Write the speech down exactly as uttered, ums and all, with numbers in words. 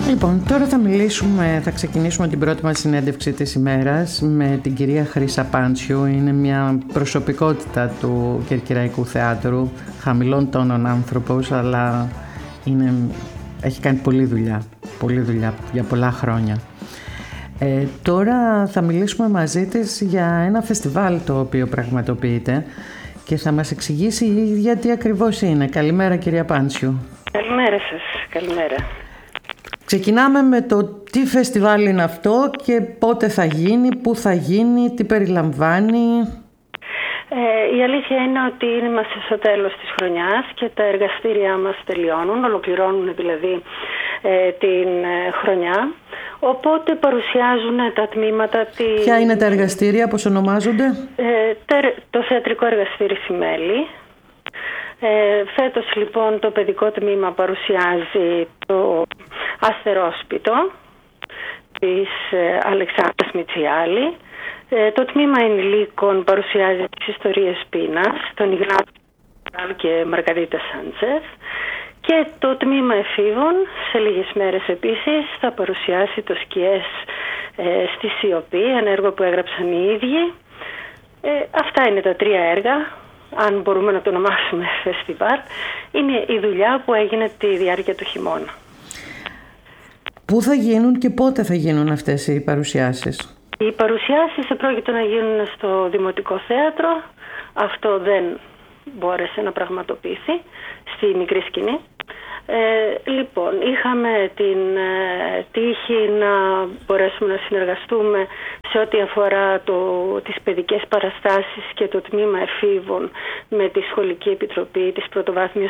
Λοιπόν, τώρα θα μιλήσουμε, θα ξεκινήσουμε την πρώτη μας συνέντευξη της ημέρας με την κυρία Χρύσα Πάντσιου. Είναι μια προσωπικότητα του Κερκυραϊκού Θεάτρου, χαμηλών τόνων άνθρωπος, αλλά είναι, έχει κάνει πολλή δουλειά, πολλή δουλειά για πολλά χρόνια. Ε, τώρα θα μιλήσουμε μαζί της για ένα φεστιβάλ το οποίο πραγματοποιείται και θα μας εξηγήσει η ίδια τι ακριβώς είναι. Καλημέρα κυρία Πάντσιου. Καλημέρα σας, καλημέρα. Ξεκινάμε με το τι φεστιβάλ είναι αυτό και πότε θα γίνει, πού θα γίνει, τι περιλαμβάνει. Ε, η αλήθεια είναι ότι είμαστε στο τέλος της χρονιάς και τα εργαστήριά μας τελειώνουν, ολοκληρώνουν δηλαδή ε, την ε, χρονιά. Οπότε παρουσιάζουν τα τμήματα... Τη... Ποια είναι τα εργαστήρια, πώς ονομάζονται? Ε, το Θεατρικό Εργαστήρι Φημέλη. Ε, φέτος λοιπόν το παιδικό τμήμα παρουσιάζει το Αστερόσπιτο της ε, Αλεξάνδρας Μητσιάλη. Ε, το τμήμα ενηλίκων παρουσιάζει τις ιστορίες πείνας, τον Ιγνάτιο και Μαργαρίτα Σάντσεφ. Και το τμήμα εφήβων σε λίγες μέρες επίσης θα παρουσιάσει το Σκιές ε, στη Σιωπή, ένα έργο που έγραψαν οι ίδιοι. Ε, αυτά είναι τα τρία έργα, αν μπορούμε να το ονομάσουμε φεστιβάλ. Είναι η δουλειά που έγινε τη διάρκεια του χειμώνα. Πού θα γίνουν και πότε θα γίνουν αυτές οι παρουσιάσεις? Οι παρουσιάσεις επρόκειτο να γίνουν στο Δημοτικό Θέατρο. Αυτό δεν μπόρεσε να πραγματοποιηθεί στη μικρή σκηνή. Ε, λοιπόν, είχαμε την ε, τύχη να μπορέσουμε να συνεργαστούμε σε ό,τι αφορά το, τις παιδικές παραστάσεις και το τμήμα εφήβων με τη Σχολική Επιτροπή της Πρωτοβάθμιας